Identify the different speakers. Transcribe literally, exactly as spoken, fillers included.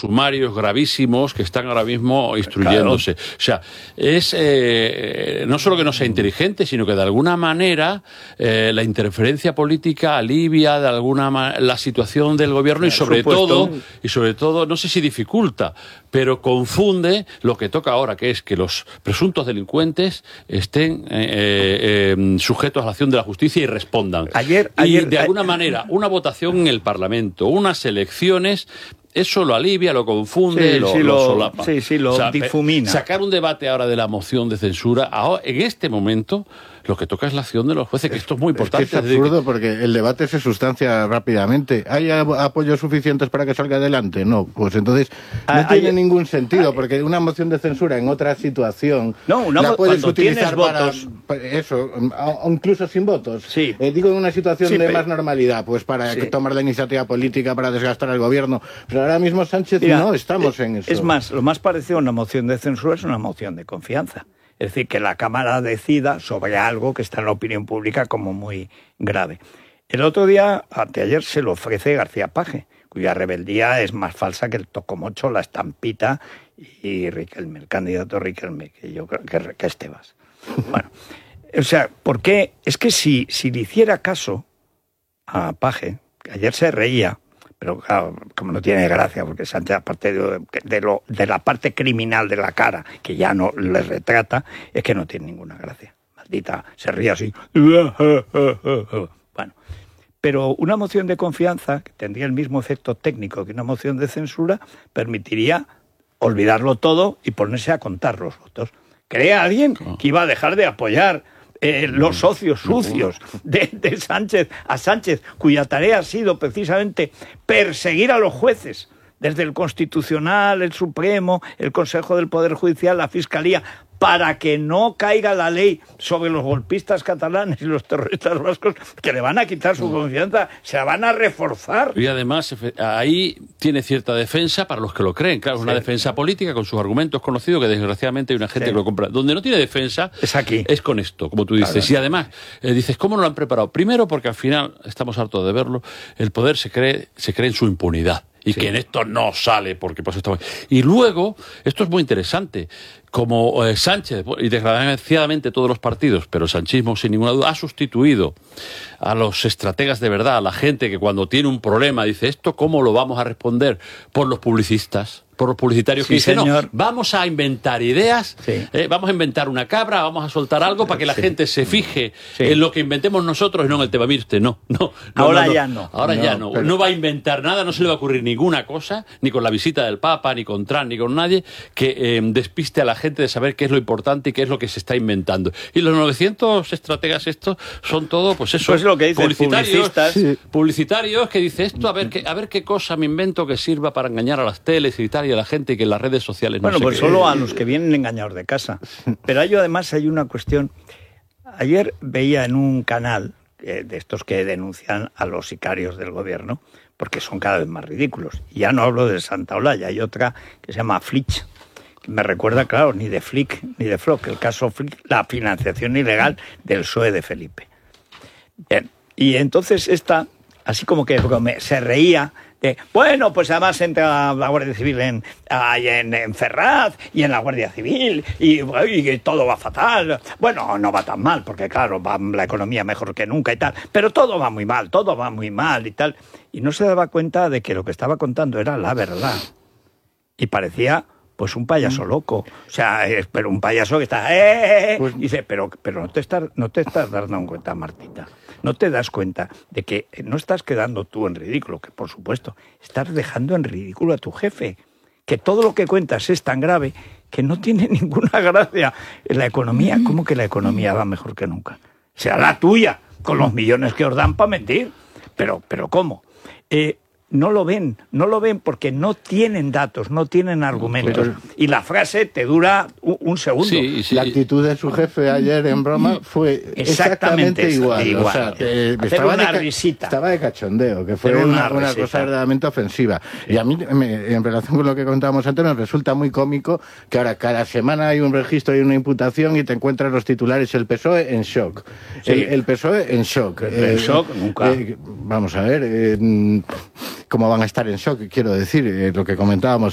Speaker 1: sumarios gravísimos que están ahora mismo instruyéndose. Claro. O sea, es eh, no solo que no sea inteligente, sino que de alguna manera eh, la interferencia política alivia de alguna manera la situación del gobierno y sobre todo, y sobre todo, no sé si dificulta, pero confunde lo que toca ahora, que es que los presuntos delincuentes estén eh, eh, sujetos a la acción de la justicia y respondan.
Speaker 2: Ayer,
Speaker 1: y
Speaker 2: ayer,
Speaker 1: de alguna manera, una votación en el Parlamento, unas elecciones, eso lo alivia, lo confunde,
Speaker 2: sí,
Speaker 1: lo,
Speaker 2: sí,
Speaker 1: lo
Speaker 2: lo
Speaker 1: solapa.
Speaker 2: Sí, sí, lo o sea, difumina.
Speaker 1: Sacar un debate ahora de la moción de censura, ahora, en este momento, lo que toca es la acción de los jueces, que esto es muy importante.
Speaker 3: Es, que es absurdo que... porque el debate se sustancia rápidamente. ¿Hay apoyos suficientes para que salga adelante? No, pues entonces no ah, tiene hay... ningún sentido, ah, porque una moción de censura en otra situación
Speaker 2: no, una
Speaker 3: la puedes utilizar para,
Speaker 2: votos...
Speaker 3: para eso, incluso sin votos.
Speaker 2: Sí.
Speaker 3: Eh, digo en una situación
Speaker 2: sí,
Speaker 3: de
Speaker 2: pero...
Speaker 3: más normalidad, pues para sí. tomar la iniciativa política, para desgastar al gobierno. Pero ahora mismo Sánchez Mira, no estamos
Speaker 2: eh,
Speaker 3: en eso.
Speaker 2: Es más, lo más parecido a una moción de censura es una moción de confianza. Es decir, que la Cámara decida sobre algo que está en la opinión pública como muy grave. El otro día, anteayer, se lo ofrece García Paje, cuya rebeldía es más falsa que el tocomocho, la estampita y Riquelme, el candidato Riquelme, que yo creo que, que Estebas. Bueno, o sea, ¿por qué? Es que si, si le hiciera caso a Paje, que ayer se reía, pero claro, como no tiene gracia, porque Sánchez, aparte de, de, lo, de la parte criminal de la cara, que ya no le retrata, es que no tiene ninguna gracia. Maldita, se ríe así. Bueno, pero una moción de confianza, que tendría el mismo efecto técnico que una moción de censura, permitiría olvidarlo todo y ponerse a contar los votos. ¿Cree alguien que iba a dejar de apoyar Eh, los socios sucios de, de Sánchez a Sánchez, cuya tarea ha sido precisamente perseguir a los jueces, desde el Constitucional, el Supremo, el Consejo del Poder Judicial, la Fiscalía, para que no caiga la ley sobre los golpistas catalanes y los terroristas vascos, que le van a quitar su confianza, se la van a reforzar.
Speaker 1: Y además, ahí tiene cierta defensa para los que lo creen. Claro, es sí. una defensa política con sus argumentos conocidos, que desgraciadamente hay una gente sí. que lo compra. Donde no tiene defensa
Speaker 2: es aquí.
Speaker 1: Es con esto, como tú dices. Claro. Y además, eh, dices, ¿cómo no lo han preparado? Primero, porque al final, estamos hartos de verlo, el poder se cree, se cree en su impunidad. Y sí. que en esto no sale, porque pues estamos... Y luego, esto es muy interesante, como eh, Sánchez, y desgraciadamente todos los partidos, pero el sanchismo sin ninguna duda, ha sustituido a los estrategas de verdad, a la gente que cuando tiene un problema dice, ¿esto cómo lo vamos a responder? Por los publicistas, por los publicitarios
Speaker 2: sí,
Speaker 1: que dicen,
Speaker 2: señor.
Speaker 1: no, vamos a inventar ideas,
Speaker 2: sí.
Speaker 1: eh, vamos a inventar una cabra, vamos a soltar algo para que la sí. gente se fije sí. en lo que inventemos nosotros y no en el tema. Mire usted, no, no. no
Speaker 2: ahora
Speaker 1: no, no.
Speaker 2: ya no.
Speaker 1: Ahora
Speaker 2: no,
Speaker 1: ya no.
Speaker 2: Pero...
Speaker 1: No va a inventar nada, no se le va a ocurrir ninguna cosa, ni con la visita del Papa, ni con Trump, ni con nadie, que eh, despiste a la gente de saber qué es lo importante y qué es lo que se está inventando. Y los novecientos estrategas estos son todo, pues eso,
Speaker 2: pues lo que dicen
Speaker 1: publicitarios,
Speaker 2: sí.
Speaker 1: publicitarios que dice esto, a ver qué, a ver qué cosa me invento que sirva para engañar a las teles y tal, y a la gente y que en las redes sociales no
Speaker 2: bueno,
Speaker 1: sé
Speaker 2: pues
Speaker 1: qué.
Speaker 2: Solo a los que vienen engañados de casa. Pero hay, además hay una cuestión. Ayer veía en un canal eh, de estos que denuncian a los sicarios del gobierno, porque son cada vez más ridículos. Y ya no hablo de Santa Olalla, hay otra que se llama Flitch, que me recuerda, claro, ni de Flick ni de Flock, el caso Flick, la financiación ilegal del P S O E de Felipe. Bien, y entonces esta, así como que se reía de, bueno, pues además entra la Guardia Civil en, en, en Ferraz y en la Guardia Civil y, y todo va fatal. Bueno, no va tan mal, porque claro, va la economía mejor que nunca y tal, pero todo va muy mal, todo va muy mal y tal. Y no se daba cuenta de que lo que estaba contando era la verdad. Y parecía... pues un payaso loco, o sea, es, pero un payaso que está, ¡eh! Pues, dice, pero, pero no te estás, no te estás dando cuenta, Martita, no te das cuenta de que no estás quedando tú en ridículo, que por supuesto, estás dejando en ridículo a tu jefe, que todo lo que cuentas es tan grave que no tiene ninguna gracia. La economía, ¿cómo que la economía va mejor que nunca? Sea la tuya, con los millones que os dan para mentir, pero, pero ¿cómo? Eh, No lo ven, no lo ven porque no tienen datos, no tienen argumentos. Pero, y la frase te dura un, un segundo.
Speaker 3: Sí, sí. La actitud de su jefe ayer en broma fue exactamente, exactamente igual.
Speaker 2: igual.
Speaker 3: O sea, eh,
Speaker 2: estaba,
Speaker 3: una
Speaker 2: de, risita.
Speaker 3: estaba de cachondeo, que fue una, una, una cosa verdaderamente ofensiva. Y a mí, me, en relación con lo que contábamos antes, me resulta muy cómico que ahora cada semana hay un registro y una imputación y te encuentras los titulares, el P S O E en shock. Sí. El, el P S O E en shock.
Speaker 2: En eh, shock, nunca.
Speaker 3: Eh, vamos a ver... Eh, cómo van a estar en shock, quiero decir, eh, lo que comentábamos